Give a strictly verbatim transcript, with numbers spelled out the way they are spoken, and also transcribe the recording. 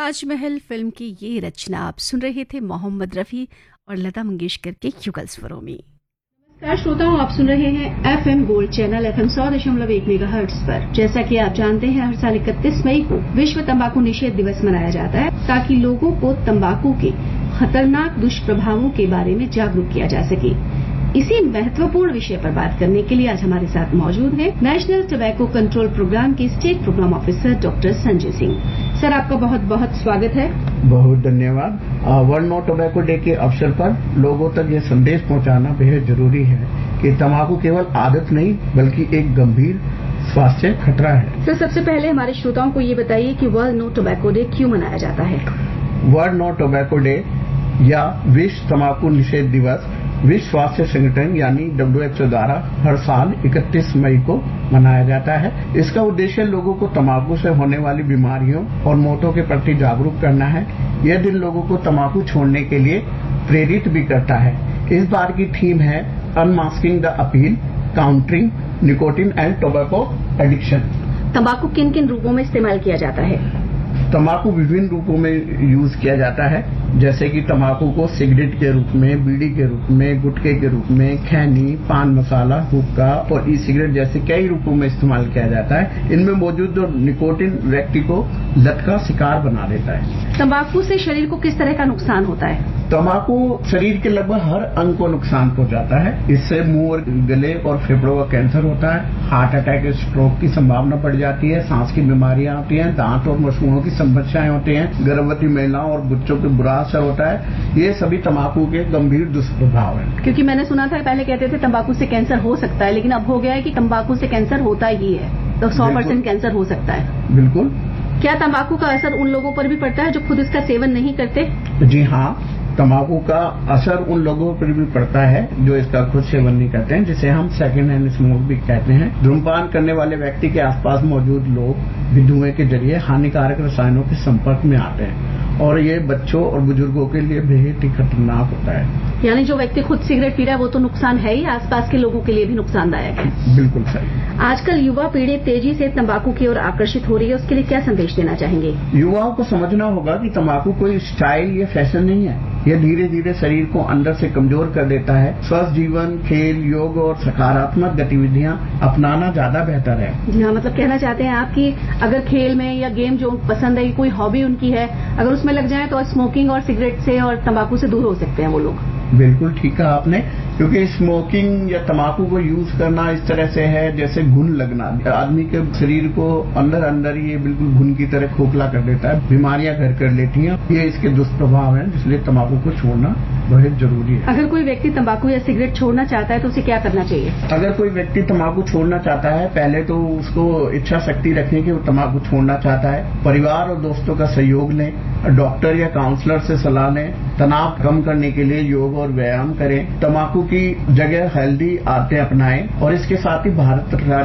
Taj Mahal film की ये रचना आप सुन रहे थे मोहम्मद रफ़ी और लता मंगेशकर के युगल स्वरों में। नमस्कार श्रोताओं, आप सुन रहे हैं F M gold channel F M सौ दशमलव एक मेगाहर्ट्ज पर। जैसा कि आप जानते हैं, हर साल इकतीस मई को विश्व तंबाकू निषेध दिवस मनाया जाता है ताकि लोगों को तंबाकू के खतरनाक दुष्प्रभावों के बारे में जागरूक किया जा सके। इसी महत्वपूर्ण विषय पर बात करने के लिए आज हमारे साथ मौजूद हैं नेशनल टोबैको कंट्रोल प्रोग्राम के state programme officer doctor Sanjay Singh. Sir, आपका बहुत बहुत स्वागत है। बहुत धन्यवाद। वर्ल्ड नो टोबैको डे के अवसर पर लोगों तक ये संदेश पहुंचाना बेहद जरूरी है कि तंबाकू केवल आदत नहीं बल्कि एक गंभीर स्वास्थ्य खतरा है। सर, सबसे पहले हमारे श्रोताओं को ये बताइए कि वर्ल्ड नो टोबैको डे क्यों मनाया जाता है? वर्ल्ड नो टोबैको डे या विश्व तंबाकू निषेध दिवस विश्व स्वास्थ्य संगठन यानी डब्ल्यू एच ओ द्वारा हर साल इकतीस मई को मनाया जाता है। इसका उद्देश्य लोगों को तंबाकू से होने वाली बीमारियों और मौतों के प्रति जागरूक करना है। यह दिन लोगों को तंबाकू छोड़ने के लिए प्रेरित भी करता है। इस बार की थीम है unmasking the appeal, countering nicotine and tobacco addiction. तंबाकू किन किन रूपों में इस्तेमाल किया जाता है? तंबाकू विभिन्न रूपों में यूज किया जाता है, जैसे कि तंबाकू को सिगरेट के रूप में, बीड़ी के रूप में, गुटखे के रूप में, खैनी, पान मसाला, हुक्का और ई सिगरेट जैसे कई रूपों में इस्तेमाल किया जाता है। इनमें मौजूद जो निकोटिन व्यक्ति को लत का शिकार बना देता है। तंबाकू से शरीर को किस तरह का नुकसान होता है? तंबाकू शरीर के लगभग हर अंग को नुकसान पहुंचाता है। इससे मुंह और गले और फेफड़ों का कैंसर होता है, हार्ट अटैक, स्ट्रोक की संभावना बढ़ जाती है, सांस की बीमारियां आती हैं, दांत और मसूड़ों की समस्याएं होती हैं, गर्भवती महिलाओं और बच्चों पे बुरा असर होता है। ये सभी तंबाकू के गंभीर दुष्प्रभाव हैं। क्योंकि मैंने सुना था, पहले कहते थे तंबाकू से कैंसर हो सकता है, लेकिन अब हो गया है कि तंबाकू से कैंसर होता ही है, तो सौ परसेंट कैंसर हो सकता है। बिल्कुल। क्या तंबाकू का असर उन लोगों पर भी पड़ता है जो खुद इसका सेवन नहीं करते? जी हाँ, तंबाकू का असर उन लोगों पर भी पड़ता है जो इसका खुद सेवन नहीं करते हैं, जिसे हम सेकेंड हैंड स्मोक भी कहते हैं। धूम्रपान करने वाले व्यक्ति के आसपास मौजूद लोग भी धुएं के जरिए हानिकारक रसायनों के संपर्क में आते हैं और ये बच्चों और बुजुर्गों के लिए बेहद ही खतरनाक होता है। यानी जो व्यक्ति खुद सिगरेट पी रहा है वो तो नुकसान है ही, आसपास के लोगों के लिए भी नुकसानदायक है। बिल्कुल सही। आजकल युवा पीढ़ी तेजी से तंबाकू की ओर आकर्षित हो रही है, उसके लिए क्या संदेश देना चाहेंगे? युवाओं को समझना होगा कि तंबाकू कोई स्टाइल या फैशन नहीं है। यह धीरे धीरे शरीर को अंदर से कमजोर कर देता है। स्वस्थ जीवन, खेल, योग और सकारात्मक गतिविधियां अपनाना ज्यादा बेहतर है। जी हाँ, मतलब कहना चाहते हैं आप कि अगर खेल में या गेम जो पसंद है, कोई हॉबी उनकी है, अगर उसमें लग जाए तो स्मोकिंग और सिगरेट से और तंबाकू से दूर हो सकते हैं वो लोग। बिल्कुल ठीक कहा आपने, क्योंकि स्मोकिंग या तंबाकू को यूज करना इस तरह से है जैसे घुन लगना। आदमी के शरीर को अंदर अंदर ये बिल्कुल घुन की तरह खोखला कर देता है, बीमारियां घर कर लेती हैं। ये इसके दुष्प्रभाव हैं, इसलिए तंबाकू को छोड़ना बहुत जरूरी है। अगर कोई व्यक्ति तंबाकू या सिगरेट छोड़ना चाहता है तो उसे क्या करना चाहिए? अगर कोई व्यक्ति तंबाकू छोड़ना चाहता है, पहले तो उसको इच्छा शक्ति रखें कि वो तंबाकू छोड़ना चाहता है। परिवार और दोस्तों का सहयोग लें, डॉक्टर या काउंसलर से सलाह लें, तनाव कम करने के लिए योग और व्यायाम करें, तंबाकू की जगह हेल्दी आदतें अपनाएं और इसके साथ ही भारत